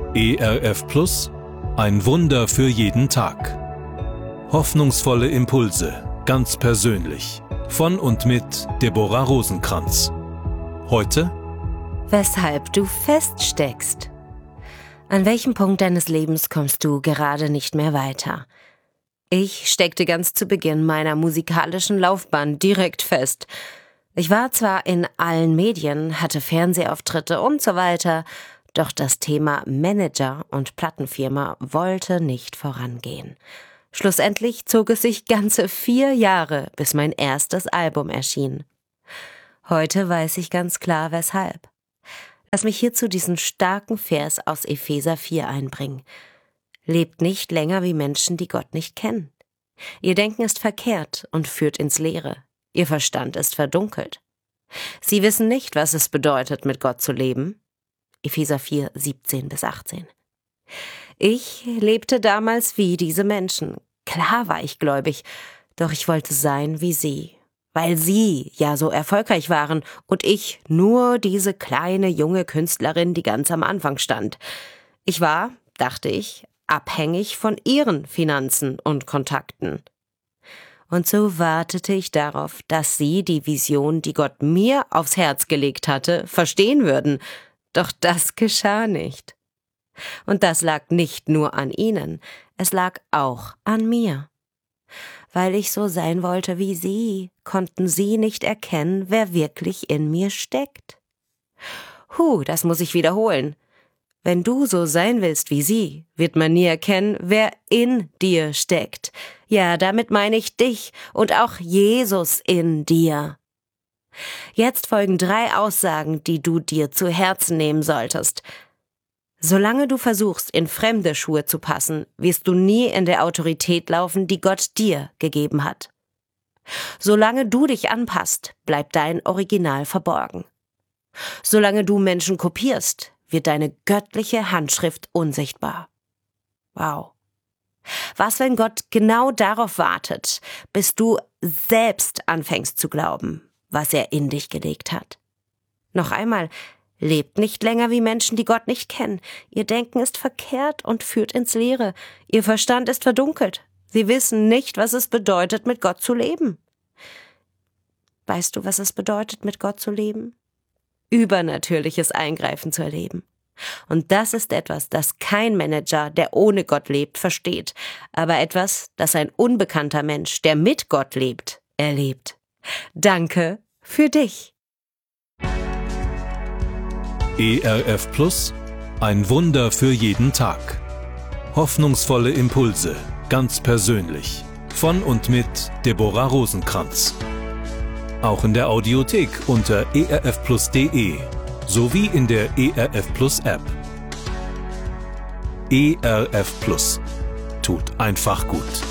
ERF Plus, ein Wunder für jeden Tag. Hoffnungsvolle Impulse, ganz persönlich. Von und mit Deborah Rosenkranz. Heute: Weshalb du feststeckst. An welchem Punkt deines Lebens kommst du gerade nicht mehr weiter? Ich steckte ganz zu Beginn meiner musikalischen Laufbahn direkt fest. Ich war zwar in allen Medien, hatte Fernsehauftritte und so weiter, doch das Thema Manager und Plattenfirma wollte nicht vorangehen. Schlussendlich zog es sich ganze 4 Jahre, bis mein erstes Album erschien. Heute weiß ich ganz klar, weshalb. Lass mich hierzu diesen starken Vers aus Epheser 4 einbringen. Lebt nicht länger wie Menschen, die Gott nicht kennen. Ihr Denken ist verkehrt und führt ins Leere. Ihr Verstand ist verdunkelt. Sie wissen nicht, was es bedeutet, mit Gott zu leben. Epheser 4, 17-18. Ich lebte damals wie diese Menschen. Klar war ich gläubig, doch ich wollte sein wie sie, weil sie ja so erfolgreich waren und ich nur diese kleine junge Künstlerin, die ganz am Anfang stand. Ich war, dachte ich, abhängig von ihren Finanzen und Kontakten. Und so wartete ich darauf, dass sie die Vision, die Gott mir aufs Herz gelegt hatte, verstehen würden. Doch das geschah nicht. Und das lag nicht nur an ihnen, es lag auch an mir. Weil ich so sein wollte wie sie, konnten sie nicht erkennen, wer wirklich in mir steckt. Das muss ich wiederholen. Wenn du so sein willst wie sie, wird man nie erkennen, wer in dir steckt. Ja, damit meine ich dich und auch Jesus in dir. Jetzt folgen 3 Aussagen, die du dir zu Herzen nehmen solltest. Solange du versuchst, in fremde Schuhe zu passen, wirst du nie in der Autorität laufen, die Gott dir gegeben hat. Solange du dich anpasst, bleibt dein Original verborgen. Solange du Menschen kopierst, wird deine göttliche Handschrift unsichtbar. Wow. Was, wenn Gott genau darauf wartet, bis du selbst anfängst zu glauben, was er in dich gelegt hat? Noch einmal: Lebt nicht länger wie Menschen, die Gott nicht kennen. Ihr Denken ist verkehrt und führt ins Leere. Ihr Verstand ist verdunkelt. Sie wissen nicht, was es bedeutet, mit Gott zu leben. Weißt du, was es bedeutet, mit Gott zu leben? Übernatürliches Eingreifen zu erleben. Und das ist etwas, das kein Manager, der ohne Gott lebt, versteht. Aber etwas, das ein unbekannter Mensch, der mit Gott lebt, erlebt. Danke für dich. ERF Plus, ein Wunder für jeden Tag. Hoffnungsvolle Impulse, ganz persönlich. Von und mit Deborah Rosenkranz. Auch in der Audiothek unter erfplus.de sowie in der ERF Plus App. ERF Plus. Tut einfach gut.